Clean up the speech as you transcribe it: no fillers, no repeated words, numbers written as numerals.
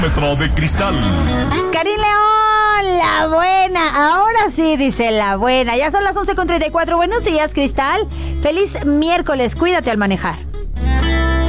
Metro de cristal. Karin León, la buena. Ahora sí, dice la buena. Ya son las 11:34. Buenos días, Cristal. Feliz miércoles. Cuídate al manejar.